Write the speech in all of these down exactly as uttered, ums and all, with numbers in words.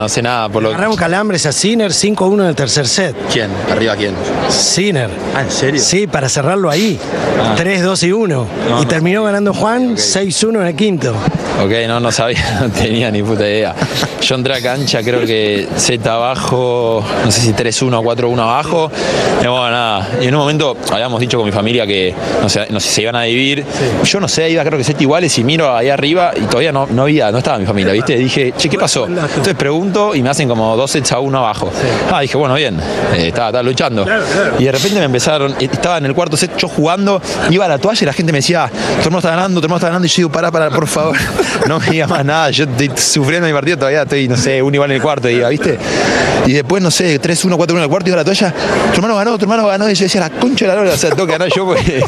No sé nada. Por lo... Agarraron calambres a Sinner cinco a uno en el tercer set. ¿Quién? ¿Arriba quién? Sinner. Ah, ¿en serio? Sí, para cerrarlo ahí. Ah. tres, dos y uno. No, y no. terminó ganando Juan okay. seis uno en el quinto. Ok, no, no sabía, no tenía ni puta idea. Yo entré a cancha, creo que Z abajo, no sé si tres uno o cuatro uno abajo. Y bueno, nada. Y en un momento habíamos dicho con mi familia que no sé, no sé si se iban a dividir. Sí. Yo no sé, iba creo que Z iguales y miro ahí arriba y todavía no, no había, no estaba mi familia, ¿viste? Y dije, che, ¿qué pasó? Entonces pregunto y me hacen como dos sets a uno abajo. Sí. Ah, dije, bueno, bien, eh, estaba, estaba luchando. Claro, claro. Y de repente me empezaron, estaba en el cuarto set yo jugando, iba a la toalla y la gente me decía, tu hermano está ganando, tu hermano está ganando. Y yo digo, pará, pará, por favor, no me diga más nada, yo estoy sufriendo mi partido todavía, estoy, no sé, uno igual en el cuarto, iba, ¿viste? Y después, no sé, tres uno, cuatro uno en el cuarto, iba a la toalla, tu hermano ganó, tu hermano ganó. Y yo decía, la concha de la lora, o sea, tengo que ganar yo porque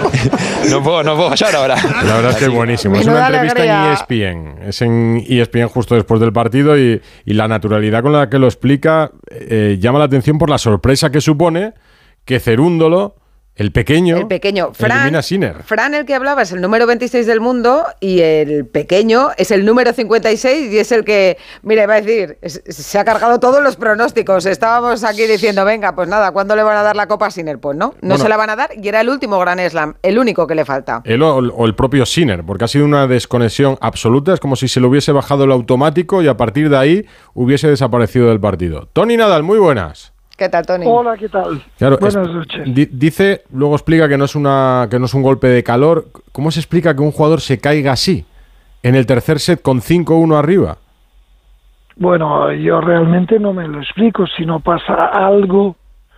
no puedo, no puedo fallar ahora. La verdad es que es buenísimo. Es una entrevista en E S P N, es en E S P N justo después del partido y, y la naturalidad con la que lo explica eh, llama la atención por la sorpresa que supone que Cerúndolo, el pequeño, el pequeño. Fran, elimina a Sinner. Fran, el que hablaba, es el número veintiséis del mundo y el pequeño es el número cincuenta y seis y es el que, mire, va a decir, es, se ha cargado todos los pronósticos. Estábamos aquí diciendo, venga, pues nada, ¿cuándo le van a dar la copa a Sinner? Pues no, no bueno, se la van a dar y era el último Grand Slam, el único que le falta. Él o, o el propio Sinner, porque ha sido una desconexión absoluta, es como si se le hubiese bajado el automático y a partir de ahí hubiese desaparecido del partido. Tony Nadal, muy buenas. ¿Qué tal, Tony? Hola, ¿qué tal? Claro, buenas es, noches. Di, dice, luego explica que no es una que no es un golpe de calor. ¿Cómo se explica que un jugador se caiga así en el tercer set con cinco uno arriba? Bueno, yo realmente no me lo explico si no pasa algo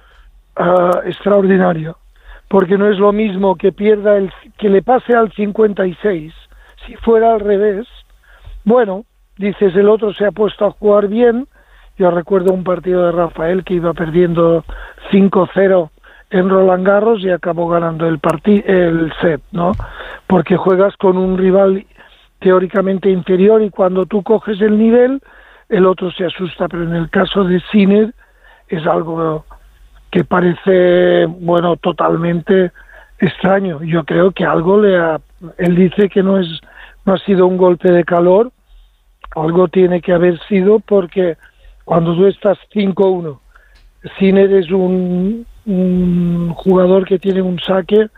uh, extraordinario, porque no es lo mismo que pierda el que le pase al cincuenta y seis si fuera al revés. Bueno, dices, el otro se ha puesto a jugar bien. Yo recuerdo un partido de Rafael que iba perdiendo cinco cero en Roland Garros y acabó ganando el partido, el set, ¿no? Porque juegas con un rival teóricamente inferior y cuando tú coges el nivel, el otro se asusta. Pero en el caso de Sinner es algo que parece, bueno, totalmente extraño. Yo creo que algo le ha... Él dice que no es, no ha sido un golpe de calor, algo tiene que haber sido porque... Cuando tú estás cinco uno, Sinner es un, un jugador que tiene un saque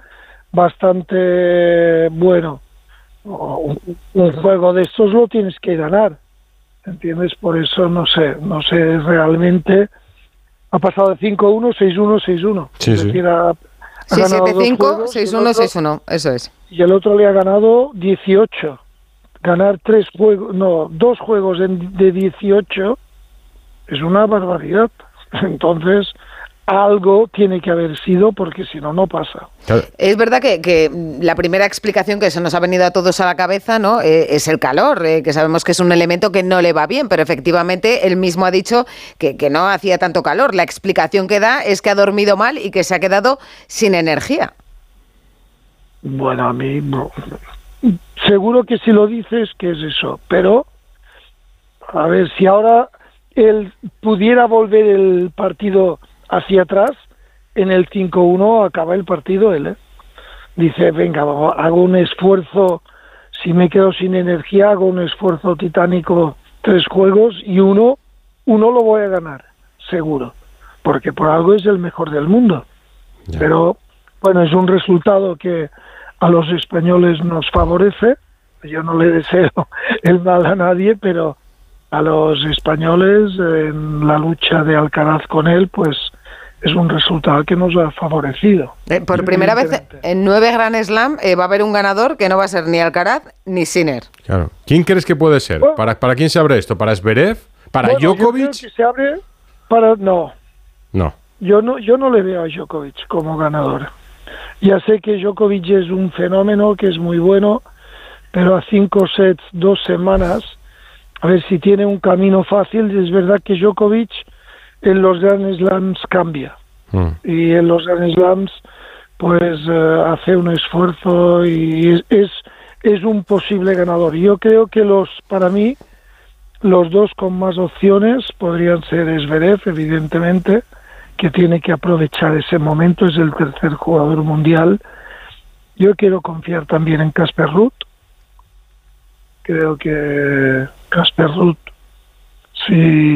bastante bueno. Un, un juego de estos lo tienes que ganar, ¿entiendes? Por eso no sé, no sé realmente. Ha pasado de cinco uno, seis uno, seis uno. Sí, es sí. decir, ha, ha sí, siete cinco, seis uno, seis uno, eso es. Y el otro le ha ganado dieciocho. Ganar tres juegos, no, dos juegos en, de dieciocho... es una barbaridad. Entonces, algo tiene que haber sido porque si no, no pasa. Es verdad que, que la primera explicación que se nos ha venido a todos a la cabeza, ¿no? Eh, es el calor, eh, que sabemos que es un elemento que no le va bien, pero efectivamente él mismo ha dicho que, que no hacía tanto calor. La explicación que da es que ha dormido mal y que se ha quedado sin energía. Bueno, a mí no. Seguro que si lo dices que es eso, pero a ver, si ahora él pudiera volver el partido hacia atrás, en el cinco uno acaba el partido él, ¿eh? Dice, venga, hago un esfuerzo, si me quedo sin energía, hago un esfuerzo titánico, tres juegos, y uno, uno lo voy a ganar, seguro, porque por algo es el mejor del mundo. Yeah. Pero, bueno, es un resultado que a los españoles nos favorece, yo no le deseo el mal a nadie, pero a los españoles en la lucha de Alcaraz con él, pues es un resultado que nos ha favorecido. Eh, por primera vez en nueve Grand Slam eh, va a haber un ganador que no va a ser ni Alcaraz ni Sinner. Claro. ¿Quién crees que puede ser? Bueno, ¿Para, ¿Para quién se abre esto? ¿Para Zverev? ¿Para bueno, Djokovic? Yo creo que se abre para... No. No. Yo no, yo no le veo a Djokovic como ganador. Ya sé que Djokovic es un fenómeno, que es muy bueno, pero a cinco sets, dos semanas... A ver si tiene un camino fácil. Es verdad que Djokovic en los Grand Slams cambia. Mm. Y en los Grand Slams pues uh, hace un esfuerzo y es, es, es un posible ganador. Yo creo que los para mí los dos con más opciones podrían ser Zverev, evidentemente, que tiene que aprovechar ese momento. Es el tercer jugador mundial. Yo quiero confiar también en Casper Ruud. Creo que Casper Ruud, si